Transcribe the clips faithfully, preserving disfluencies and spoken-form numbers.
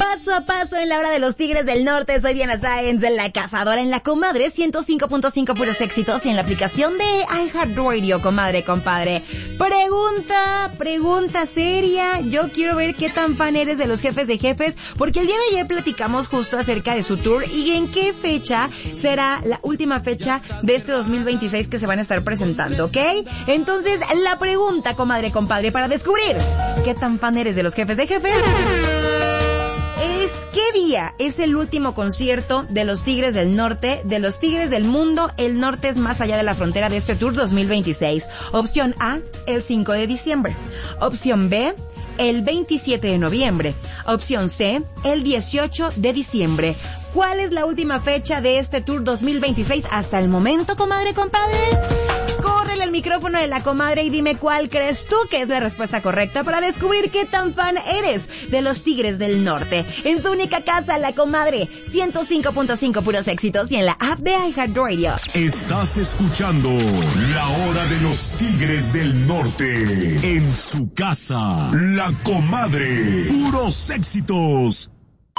paso a paso en la hora de los Tigres del Norte. Soy Diana Sáenz, la cazadora en la comadre, ciento cinco punto cinco puros éxitos y en la aplicación de iHeartRadio, comadre, compadre. Pregunta, pregunta seria. Yo quiero ver qué tan fan eres de los Jefes de Jefes, porque el día de ayer platicamos justo acerca de su tour y en qué fecha será la última fecha de este dos mil veintiséis que se van a estar presentando, ¿ok? Entonces, la pregunta, comadre, compadre, para descubrir qué tan fan eres de los Jefes de Jefes es: ¿qué día es el último concierto de los Tigres del Norte, de los Tigres del Mundo? El norte es más allá de la frontera de este tour dos mil veintiséis. Opción A, el cinco de diciembre. Opción B, el veintisiete de noviembre. Opción C, el dieciocho de diciembre. ¿Cuál es la última fecha de este tour dos mil veintiséis hasta el momento, comadre, compadre? Córrele el micrófono de la comadre y dime cuál crees tú que es la respuesta correcta para descubrir qué tan fan eres de los Tigres del Norte. En su única casa, la comadre, ciento cinco punto cinco puros éxitos y en la app de iHeartRadio. Estás escuchando La Hora de los Tigres del Norte. En su casa, la comadre, puros éxitos.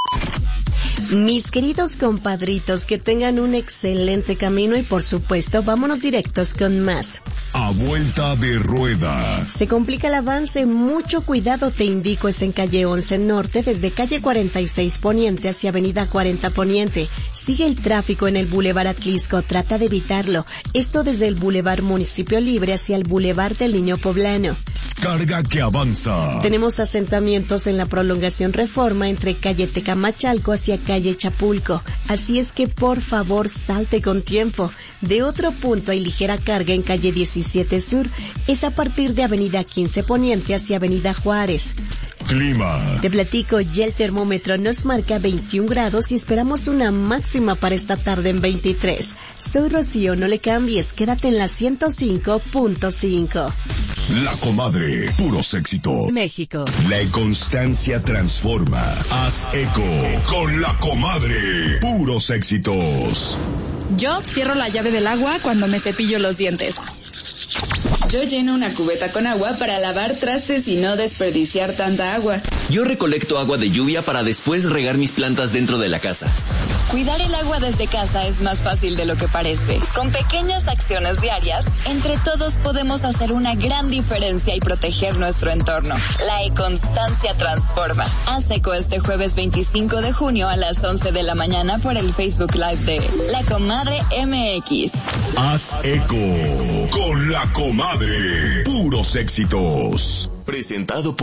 Mis queridos compadritos, que tengan un excelente camino y por supuesto, vámonos directos con más. A vuelta de rueda. Se complica el avance, mucho cuidado te indico, es en calle once Norte, desde calle cuarenta y seis Poniente hacia avenida cuarenta Poniente. Sigue el tráfico en el Boulevard Atlisco, trata de evitarlo. Esto desde el Boulevard Municipio Libre hacia el Boulevard del Niño Poblano. Carga que avanza. Tenemos asentamientos en la prolongación Reforma entre calle Tecamachalco hacia calle Chapulco. Así es que por favor salte con tiempo. De otro punto hay ligera carga en calle diecisiete Sur. Es a partir de avenida quince Poniente hacia avenida Juárez. Clima. Te platico, ya el termómetro nos marca veintiún grados y esperamos una máxima para esta tarde en veintitrés. Soy Rocío, no le cambies, quédate en la ciento cinco punto cinco. La comadre, puros éxitos. México. La constancia transforma. Haz eco con la comadre, puros éxitos. Yo cierro la llave del agua cuando me cepillo los dientes. Yo lleno una cubeta con agua para lavar trastes y no desperdiciar tanta agua. Yo recolecto agua de lluvia para después regar mis plantas dentro de la casa. Cuidar el agua desde casa es más fácil de lo que parece. Con pequeñas acciones diarias, entre todos podemos hacer una gran diferencia y proteger nuestro entorno. La econstancia transforma. Haz eco este jueves veinticinco de junio a las once de la mañana por el Facebook Live de La Comadre M X. Haz eco con la comadre, puros éxitos. Presentado por